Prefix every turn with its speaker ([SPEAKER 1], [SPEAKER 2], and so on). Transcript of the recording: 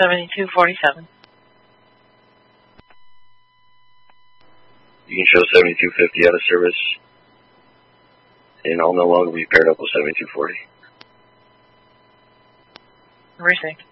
[SPEAKER 1] 7247.
[SPEAKER 2] You can show 7250 out of service, and I'll no longer be paired up with 7240.
[SPEAKER 1] Received.